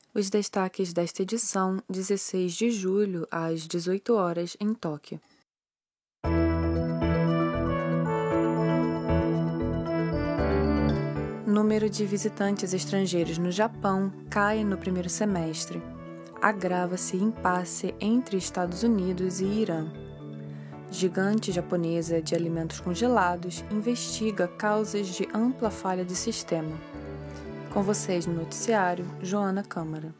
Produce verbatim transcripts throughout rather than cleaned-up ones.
Os destaques desta edição, dezesseis de julho, às dezoito horas, em Tóquio. Número de visitantes estrangeiros no Japão cai no primeiro semestre. Agrava-se impasse entre Estados Unidos e Irã. Gigante japonesa de alimentos congelados investiga causas de ampla falha de sistema. Com vocês no noticiário, Joana Câmara.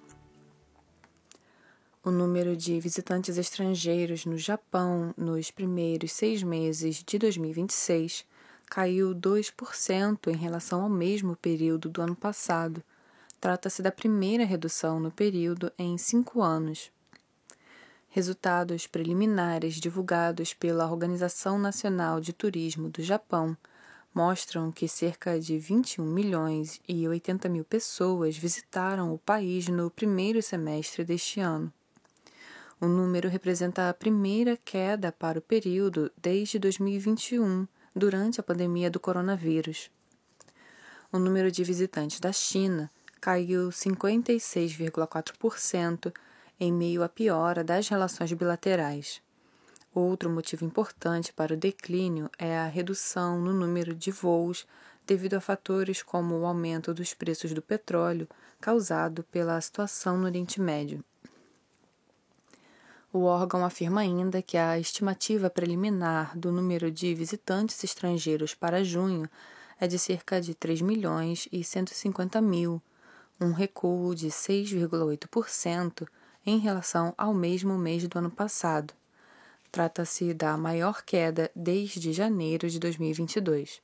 O número de visitantes estrangeiros no Japão nos primeiros seis meses de dois mil e vinte e seis caiu dois por cento em relação ao mesmo período do ano passado. Trata-se da primeira redução no período em cinco anos. Resultados preliminares divulgados pela Organização Nacional de Turismo do Japão mostram que cerca de vinte e um milhões e oitenta mil pessoas visitaram o país no primeiro semestre deste ano. O número representa a primeira queda para o período desde dois mil e vinte e um, durante a pandemia do coronavírus. O número de visitantes da China caiu cinquenta e seis vírgula quatro por cento em meio à piora das relações bilaterais. Outro motivo importante para o declínio é a redução no número de voos devido a fatores como o aumento dos preços do petróleo causado pela situação no Oriente Médio. O órgão afirma ainda que a estimativa preliminar do número de visitantes estrangeiros para junho é de cerca de três milhões e cento e cinquenta mil, um recuo de seis vírgula oito por cento em relação ao mesmo mês do ano passado. Trata-se da maior queda desde janeiro de dois mil e vinte e dois.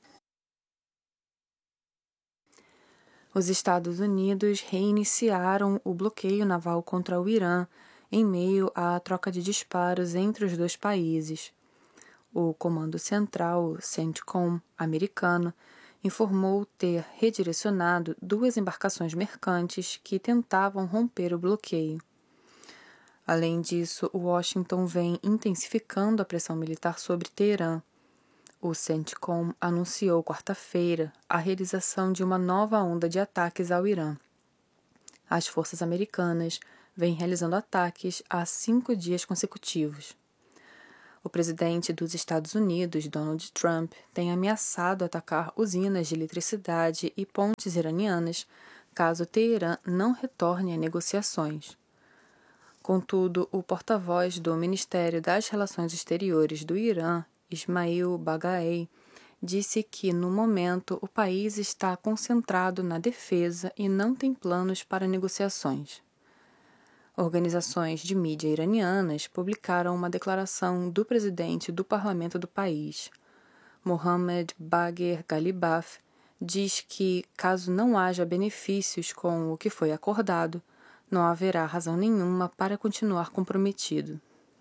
Os Estados Unidos reiniciaram o bloqueio naval contra o Irã em meio à troca de disparos entre os dois países. O Comando Central CENTCOM americano informou ter redirecionado duas embarcações mercantes que tentavam romper o bloqueio. Além disso, Washington vem intensificando a pressão militar sobre Teherã. O CENTCOM anunciou quarta-feira a realização de uma nova onda de ataques ao Irã. As forças americanas vêm realizando ataques há cinco dias consecutivos. O presidente dos Estados Unidos, Donald Trump, tem ameaçado atacar usinas de eletricidade e pontes iranianas caso Teherã não retorne a negociações. Contudo, o porta-voz do Ministério das Relações Exteriores do Irã, Ismail Baqai, disse que, no momento, o país está concentrado na defesa e não tem planos para negociações. Organizações de mídia iranianas publicaram uma declaração do presidente do parlamento do país. Mohammad Bagher Ghalibaf diz que, caso não haja benefícios com o que foi acordado, não haverá razão nenhuma para continuar comprometido.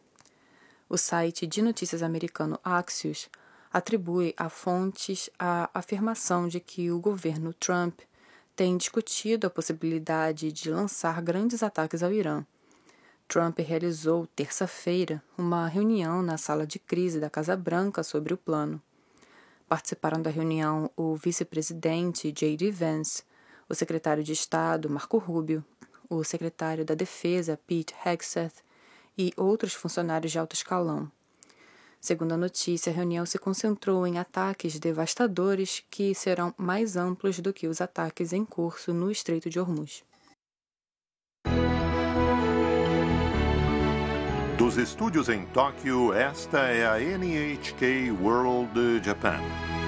O site de notícias americano Axios atribui a fontes a afirmação de que o governo Trump tem discutido a possibilidade de lançar grandes ataques ao Irã. Trump realizou, terça-feira, uma reunião na sala de crise da Casa Branca sobre o plano. Participaram da reunião o vice-presidente J D Vance, o secretário de Estado Marco Rubio, o secretário da Defesa Pete Hegseth e outros funcionários de alto escalão. Segundo a notícia, a reunião se concentrou em ataques devastadores que serão mais amplos do que os ataques em curso no Estreito de Hormuz. Dos estúdios em Tóquio, esta é a N H K World Japan.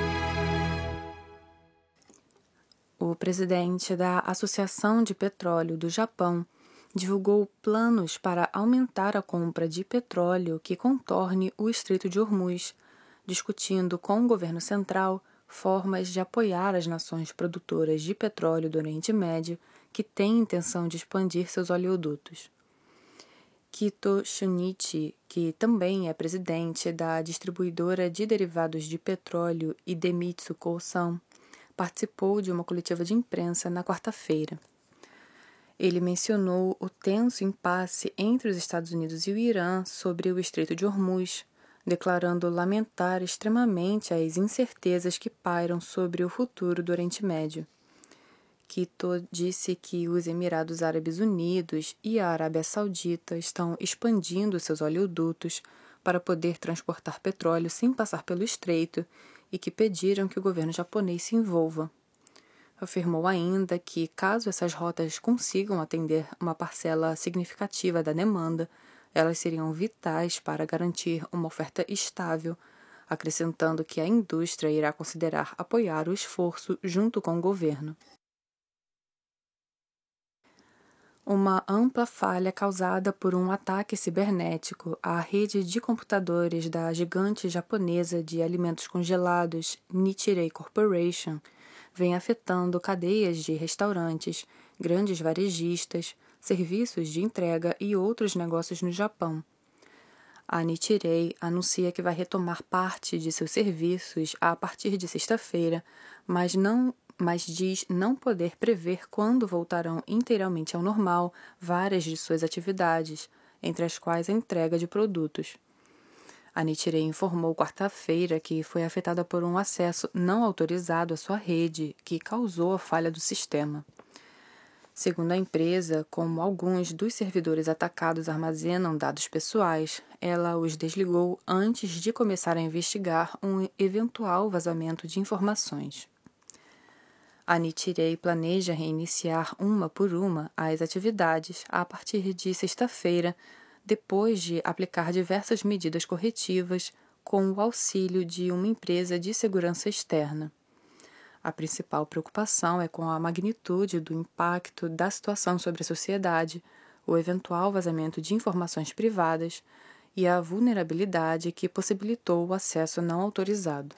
O presidente da Associação de Petróleo do Japão divulgou planos para aumentar a compra de petróleo que contorne o Estreito de Hormuz, discutindo com o governo central formas de apoiar as nações produtoras de petróleo do Oriente Médio que têm intenção de expandir seus oleodutos. Kito Shunichi, que também é presidente da distribuidora de derivados de petróleo Idemitsu Kosan, participou de uma coletiva de imprensa na quarta-feira. Ele mencionou o tenso impasse entre os Estados Unidos e o Irã sobre o Estreito de Hormuz, declarando lamentar extremamente as incertezas que pairam sobre o futuro do Oriente Médio. Quito disse que os Emirados Árabes Unidos e a Arábia Saudita estão expandindo seus oleodutos para poder transportar petróleo sem passar pelo estreito e que pediram que o governo japonês se envolva. Afirmou ainda que, caso essas rotas consigam atender uma parcela significativa da demanda, elas seriam vitais para garantir uma oferta estável, acrescentando que a indústria irá considerar apoiar o esforço junto com o governo. Uma ampla falha causada por um ataque cibernético à rede de computadores da gigante japonesa de alimentos congelados Nichirei Corporation vem afetando cadeias de restaurantes, grandes varejistas, serviços de entrega e outros negócios no Japão. A Nichirei anuncia que vai retomar parte de seus serviços a partir de sexta-feira, mas não mas diz não poder prever quando voltarão inteiramente ao normal várias de suas atividades, entre as quais a entrega de produtos. A Nichirei informou quarta-feira que foi afetada por um acesso não autorizado à sua rede, que causou a falha do sistema. Segundo a empresa, como alguns dos servidores atacados armazenam dados pessoais, ela os desligou antes de começar a investigar um eventual vazamento de informações. A Nichirei planeja reiniciar uma por uma as atividades a partir de sexta-feira, depois de aplicar diversas medidas corretivas com o auxílio de uma empresa de segurança externa. A principal preocupação é com a magnitude do impacto da situação sobre a sociedade, o eventual vazamento de informações privadas e a vulnerabilidade que possibilitou o acesso não autorizado.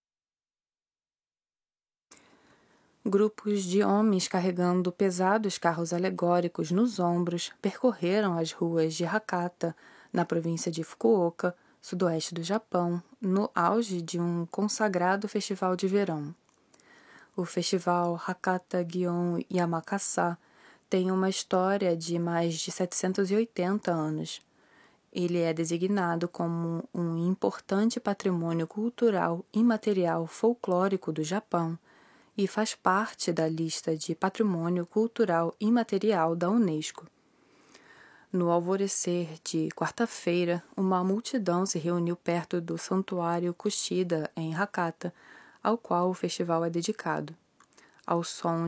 Grupos de homens carregando pesados carros alegóricos nos ombros percorreram as ruas de Hakata, na província de Fukuoka, sudoeste do Japão, no auge de um consagrado festival de verão. O festival Hakata Gion Yamakasa tem uma história de mais de setecentos e oitenta anos. Ele é designado como um importante patrimônio cultural imaterial folclórico do Japão e faz parte da lista de Patrimônio Cultural Imaterial da Unesco. No alvorecer de quarta-feira, uma multidão se reuniu perto do Santuário Kushida, em Hakata, ao qual o festival é dedicado. Ao som